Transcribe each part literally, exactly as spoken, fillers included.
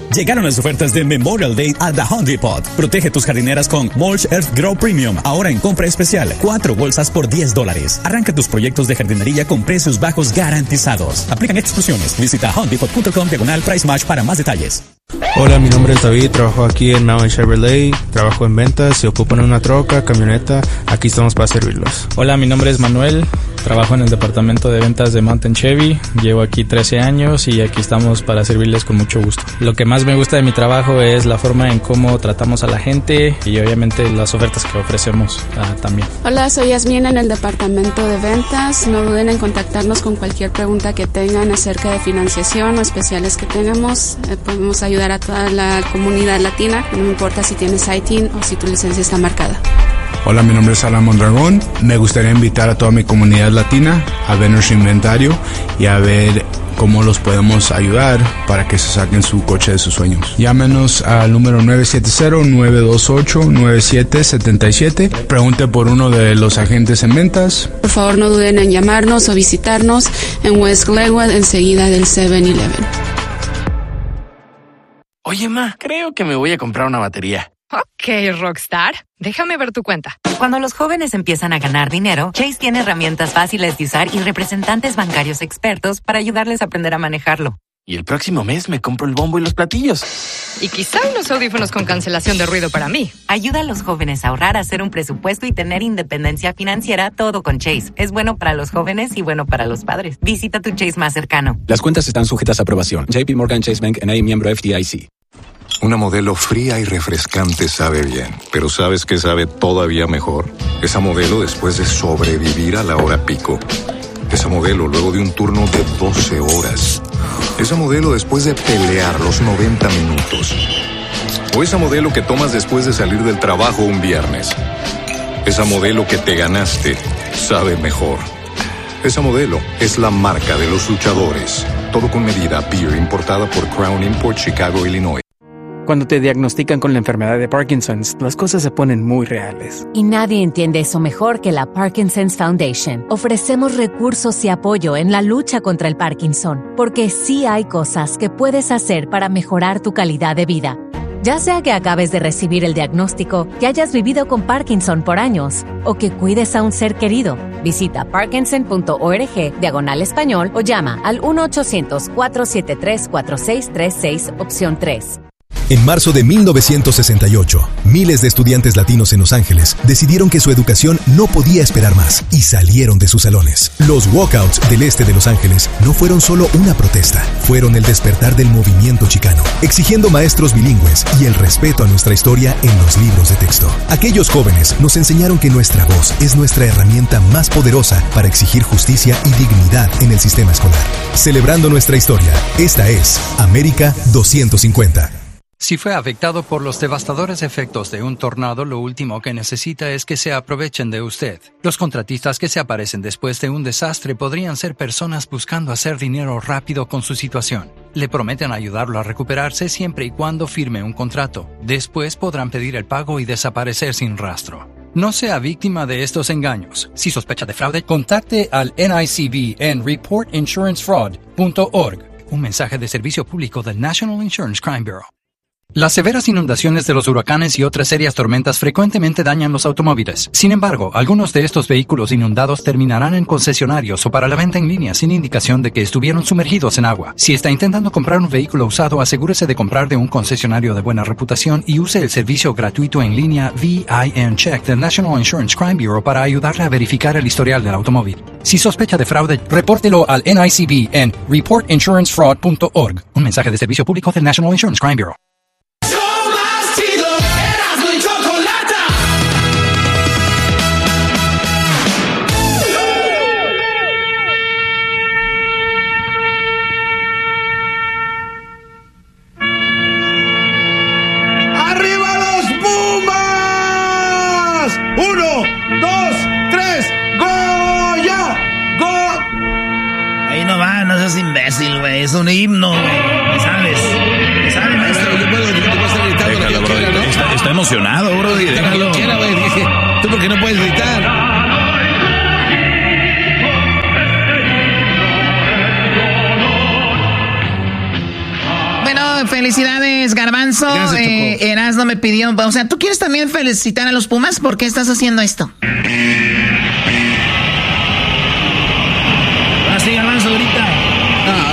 Llegaron las ofertas de Memorial Day a The Home Depot. Protege tus jardineras con Mulch Earth Grow Premium. Ahora en compra especial. Cuatro bolsas por diez dólares. Arranca tus proyectos de jardinería con precios bajos garantizados. Aplican exclusiones. Visita home depot punto com diagonal price match para más detalles. Hola, mi nombre es David, trabajo aquí en Mountain Chevrolet, trabajo en ventas, si ocupan una troca, camioneta, aquí estamos para servirlos. Hola, mi nombre es Manuel, trabajo en el departamento de ventas de Mountain Chevy, llevo aquí trece años y aquí estamos para servirles con mucho gusto. Lo que más me gusta de mi trabajo es la forma en cómo tratamos a la gente y obviamente las ofertas que ofrecemos uh, también. Hola, soy Yasmín en el departamento de ventas, no duden en contactarnos con cualquier pregunta que tengan acerca de financiación o especiales que tengamos, eh, podemos ayudar a toda la comunidad latina, no importa si tienes I T I N o si tu licencia está marcada. Hola, mi nombre es Alan Mondragón. Me gustaría invitar a toda mi comunidad latina a ver nuestro inventario y a ver cómo los podemos ayudar para que se saquen su coche de sus sueños. Llámenos al número nueve siete cero, nueve dos ocho, nueve siete siete siete. Pregunte por uno de los agentes en ventas. Por favor, no duden en llamarnos o visitarnos en West Glenwood, enseguida del seven eleven. Oye, ma, creo que me voy a comprar una batería. Ok, Rockstar. Déjame ver tu cuenta. Cuando los jóvenes empiezan a ganar dinero, Chase tiene herramientas fáciles de usar y representantes bancarios expertos para ayudarles a aprender a manejarlo. Y el próximo mes me compro el bombo y los platillos. Y quizá unos audífonos con cancelación de ruido para mí. Ayuda a los jóvenes a ahorrar, a hacer un presupuesto y tener independencia financiera, todo con Chase. Es bueno para los jóvenes y bueno para los padres. Visita tu Chase más cercano. Las cuentas están sujetas a aprobación. J P Morgan Chase Bank N A, miembro F D I C. Una Modelo fría y refrescante sabe bien, pero ¿sabes qué sabe todavía mejor? Esa Modelo después de sobrevivir a la hora pico. Esa Modelo luego de un turno de doce horas. Esa Modelo después de pelear los noventa minutos. O esa Modelo que tomas después de salir del trabajo un viernes. Esa Modelo que te ganaste sabe mejor. Esa Modelo es la marca de los luchadores. Todo con medida, beer importada por Crown Import, Chicago, Illinois. Cuando te diagnostican con la enfermedad de Parkinson's, las cosas se ponen muy reales. Y nadie entiende eso mejor que la Parkinson's Foundation. Ofrecemos recursos y apoyo en la lucha contra el Parkinson, porque sí hay cosas que puedes hacer para mejorar tu calidad de vida. Ya sea que acabes de recibir el diagnóstico, que hayas vivido con Parkinson por años, o que cuides a un ser querido, visita parkinson punto org diagonal español o llama al uno ochocientos, cuatro siete tres, cuatro seis tres seis, opción tres. En marzo de mil novecientos sesenta y ocho, miles de estudiantes latinos en Los Ángeles decidieron que su educación no podía esperar más y salieron de sus salones. Los walkouts del este de Los Ángeles no fueron solo una protesta, fueron el despertar del movimiento chicano, exigiendo maestros bilingües y el respeto a nuestra historia en los libros de texto. Aquellos jóvenes nos enseñaron que nuestra voz es nuestra herramienta más poderosa para exigir justicia y dignidad en el sistema escolar. Celebrando nuestra historia, esta es América doscientos cincuenta. Si fue afectado por los devastadores efectos de un tornado, lo último que necesita es que se aprovechen de usted. Los contratistas que se aparecen después de un desastre podrían ser personas buscando hacer dinero rápido con su situación. Le prometen ayudarlo a recuperarse siempre y cuando firme un contrato. Después podrán pedir el pago y desaparecer sin rastro. No sea víctima de estos engaños. Si sospecha de fraude, contacte al N I C B en report insurance fraud punto org. Un mensaje de servicio público del National Insurance Crime Bureau. Las severas inundaciones de los huracanes y otras serias tormentas frecuentemente dañan los automóviles. Sin embargo, algunos de estos vehículos inundados terminarán en concesionarios o para la venta en línea sin indicación de que estuvieron sumergidos en agua. Si está intentando comprar un vehículo usado, asegúrese de comprar de un concesionario de buena reputación y use el servicio gratuito en línea V I N Check del National Insurance Crime Bureau para ayudarle a verificar el historial del automóvil. Si sospecha de fraude, repórtelo al N I C B en report insurance fraud punto org. Un mensaje de servicio público del National Insurance Crime Bureau. Uno, dos, tres, ¡go! ¡Ya! ¡Go! Ahí no va, no seas imbécil, güey. Es un himno, güey. ¿Me sabes? ¿Me sabes, maestro? Yo puedo, yo puedo estar gritando. Déjalo, bro. Quiera, ¿no? está, está emocionado, bro. Déjalo. Quiera, güey. ¿Tú por qué no puedes gritar? felicidades, Garbanzo. Gracias, eh, Erasmo me pidió, o sea, ¿tú quieres también felicitar a los Pumas? ¿Por qué estás haciendo esto? Así, Garbanzo, ahorita. Ah.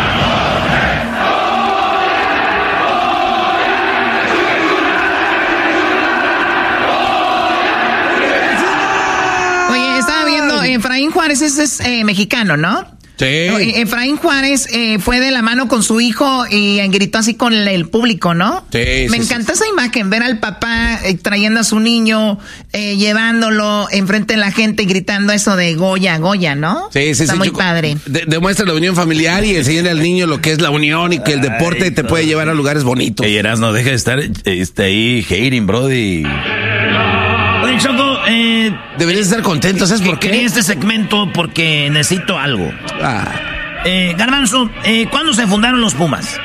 Oye, estaba viendo, Efraín Juárez es, es eh, mexicano, ¿no? Sí. Efraín Juárez eh, fue de la mano con su hijo y gritó así con el público, ¿no? Sí, Me sí, encanta sí. esa imagen, ver al papá eh, trayendo a su niño, eh, llevándolo enfrente de la gente y gritando eso de Goya, Goya, ¿no? Sí, sí, Está sí, muy Choco, padre. De, demuestra la unión familiar y enseñarle al niño lo que es la unión y que el deporte te puede llevar a lugares bonitos. Ey, Erasmo, deja de estar este, ahí hating, brody. Oye, Choco, eh... deberías estar contento, ¿sabes por qué? Quería este segmento porque necesito algo. Ah. Eh, Garbanzo, eh, ¿cuándo se fundaron los Pumas?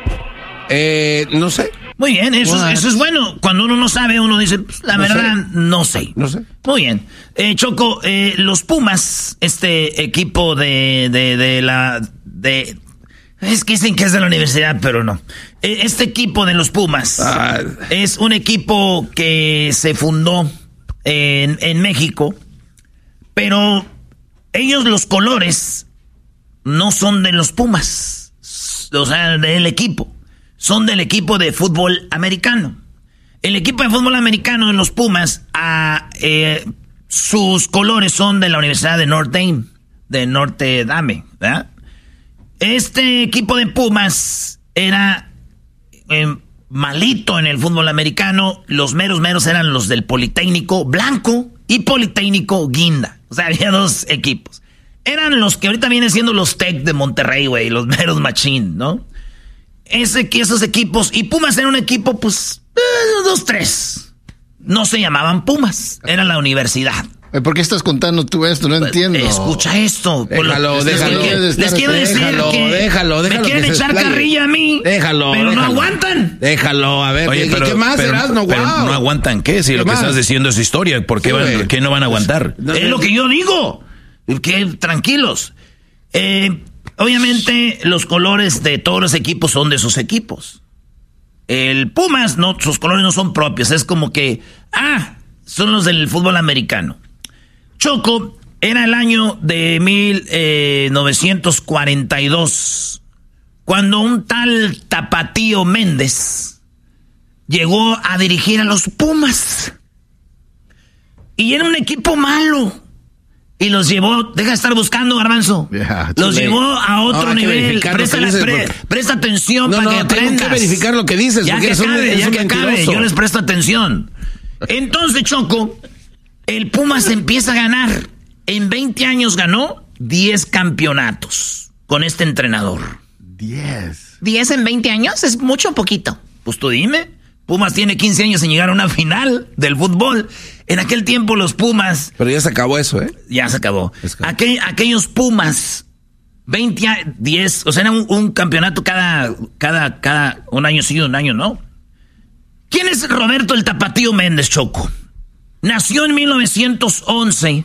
Eh, no sé. Muy bien, eso, eso es bueno. Cuando uno no sabe, uno dice, pues, la no verdad, sé. no sé. No sé. Muy bien. Eh, Choco, eh, los Pumas, este equipo de, de, de la... de Es que dicen que es de la universidad, pero no. Eh, este equipo de los Pumas ah. es un equipo que se fundó en, en México, pero ellos los colores no son de los Pumas, o sea, del equipo. Son del equipo de fútbol americano. El equipo de fútbol americano de los Pumas, a, eh, sus colores son de la Universidad de Notre Dame, de Notre Dame, ¿verdad? Este equipo de Pumas era eh, malito en el fútbol americano. Los meros meros eran los del Politécnico Blanco y Politécnico Guinda. O sea, había dos equipos. Eran los que ahorita vienen siendo los Tec de Monterrey, güey, los meros machín, ¿no? Ese, esos equipos, y Pumas era un equipo, pues, eh, dos, tres. No se llamaban Pumas, era la universidad. ¿Por qué estás contando tú esto? No entiendo. Escucha esto. Déjalo, déjalo. Les, les quiero decir déjalo, que déjalo, déjalo me quieren que echar carrilla a mí. Déjalo, pero déjalo. no aguantan. Déjalo, a ver. Oye, ¿qué, pero, ¿qué más pero, serás? No, pero wow. no aguantan qué, si ¿Qué lo más? que estás diciendo es historia, ¿por qué, sí, van, ¿qué no van a aguantar? No, es lo que yo digo. Que tranquilos. Eh, obviamente los colores de todos los equipos son de sus equipos. El Pumas, no, sus colores no son propios. Es como que, ah, son los del fútbol americano. Choco, era el año de mil novecientos cuarenta y dos, cuando un tal Tapatío Méndez llegó a dirigir a los Pumas. Y era un equipo malo. Y los llevó, deja de estar buscando, Garbanzo. Yeah, los late. llevó a otro nivel. Presta, la, pre, porque... presta atención no, para no, que aprendas. Tengo que verificar lo que dices. Ya que acabe, un, ya que acabe, yo les presto atención. Entonces, Choco, el Pumas empieza a ganar. En veinte años ganó diez campeonatos con este entrenador. diez. ¿diez en veinte años? ¿Es mucho o poquito? Pues tú dime. Pumas tiene quince años sin llegar a una final del fútbol. En aquel tiempo los Pumas... Pero ya se acabó eso, ¿eh? Ya se acabó. Aquel, aquellos Pumas, veinte, diez, o sea, era un, un campeonato cada, cada, cada, un año sí, un año no. ¿Quién es Roberto el Tapatío Méndez, Choco? Nació en mil novecientos once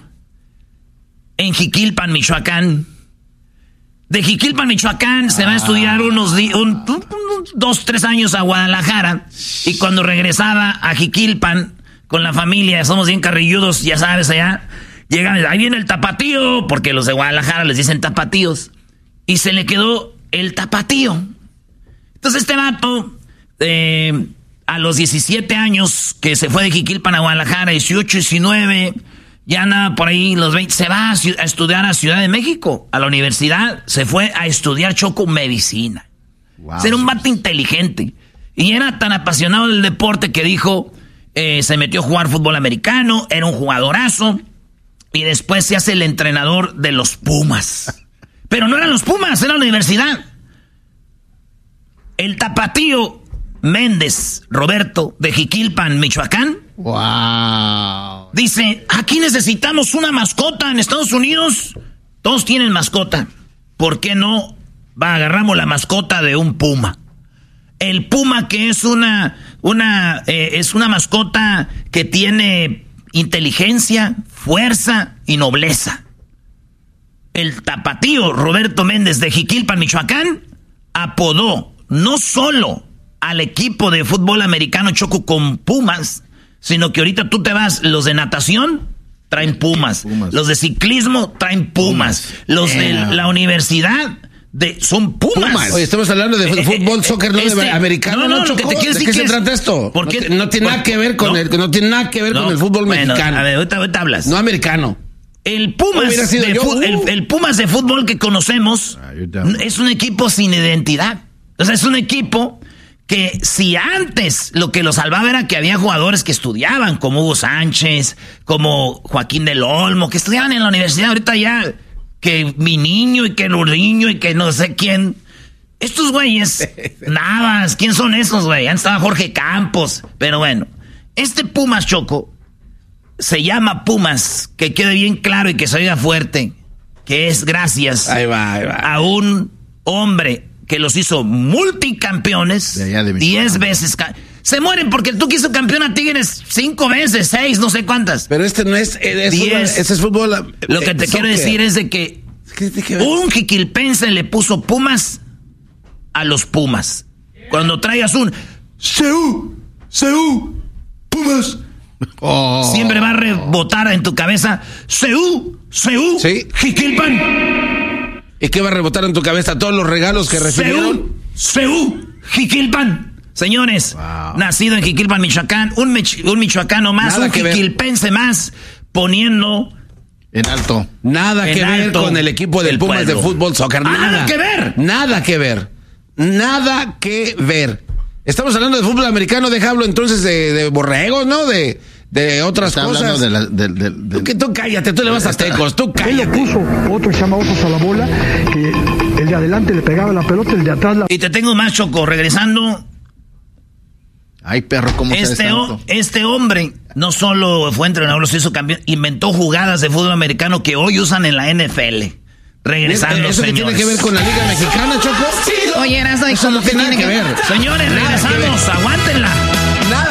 en Jiquilpan, Michoacán. De Jiquilpan, Michoacán, ah. se va a estudiar unos di- un, un, un, dos, tres años a Guadalajara. Y cuando regresaba a Jiquilpan con la familia, somos bien carrilludos, ya sabes, allá, llegan, ahí viene el tapatío, porque los de Guadalajara les dicen tapatíos. Y se le quedó el tapatío. Entonces este vato, eh, a los diecisiete años, que se fue de Jiquilpan a Guadalajara, dieciocho, diecinueve... ya andaba por ahí los veinte, se va a, a estudiar a Ciudad de México, a la universidad, se fue a estudiar, Choco, medicina. Wow. Era un vato inteligente. Y era tan apasionado del deporte que dijo, eh, se metió a jugar fútbol americano, era un jugadorazo, y después se hace el entrenador de los Pumas. Pero no eran los Pumas, era la universidad. El Tapatío Méndez Roberto de Jiquilpan, Michoacán. Wow. Dice, aquí necesitamos una mascota en Estados Unidos. Todos tienen mascota. ¿Por qué no va, agarramos la mascota de un puma? El puma, que es una, una, eh, es una mascota que tiene inteligencia, fuerza y nobleza. El Tapatío Roberto Méndez de Jiquilpan, Michoacán, apodó no solo al equipo de fútbol americano, Choco, con Pumas, sino que ahorita tú te vas, los de natación traen Pumas, Pumas. Los de ciclismo traen Pumas, Pumas. Los yeah. de la universidad de, son Pumas. Pumas. Oye, estamos hablando de eh, fútbol, eh, soccer, no este, de americano. No, no, lo que te quiero decir ¿De qué que se es, trata esto? Porque, no, no tiene nada que ver con no, el, no tiene nada que ver no, con el fútbol bueno, mexicano. A ver, ahorita, ahorita hablas. No americano. El Pumas, de, yo, uh. el, el Pumas de fútbol que conocemos es un equipo sin identidad. O sea, es un equipo que si antes lo que lo salvaba era que había jugadores que estudiaban, como Hugo Sánchez, como Joaquín del Olmo, que estudiaban en la universidad, ahorita ya que mi niño y que el niño y que no sé quién. Estos güeyes, nada, ¿quién son esos, güey? Antes estaba Jorge Campos, pero bueno. Este Pumas, Choco, se llama Pumas, que quede bien claro y que se oiga fuerte, que es gracias ahí va, ahí va. a un hombre que los hizo multicampeones, diez veces. Ca- se mueren porque tú que hizo campeón a Tigres cinco veces, seis, no sé cuántas. Pero este no es, es diez. Este es fútbol. Lo que te quiero decir es de que un jiquilpense le puso Pumas a los Pumas. Cuando traigas un Seú, Seú, Pumas, oh. siempre va a rebotar en tu cabeza Seú, Seú, ¿sí? Jiquilpan. ¿Y qué va a rebotar en tu cabeza? Todos los regalos que recibieron. Seú, Jiquilpan. Señores, wow. nacido en Jiquilpan, Michoacán, un, mich- un michoacano más, nada un jiquilpense más, poniendo en alto. Nada en que alto ver con el equipo del Pumas pueblo. De fútbol soccer. Nada, nada que ver. Nada que ver. Nada que ver. Estamos hablando de fútbol americano, déjalo entonces de, de borregos, ¿no? De, de otras Está cosas. De la, de, de, de... Tú, que, tú cállate, tú le vas a Tecos, tú cállate. Él le puso otro que se llama osos a la bola, que el de adelante le pegaba la pelota, el de atrás la... Y te tengo más, Choco, regresando. Ay, perro, ¿cómo este, o, este hombre no solo fue entrenador, lo hizo campeón, inventó jugadas de fútbol americano que hoy usan en la N F L. Regresando, ¿Eso señores. tiene que ver con la Liga Mexicana, Choco? Oye, Erasmo, ¿y cómo que tiene que ver? Señores, regresamos, aguántenla.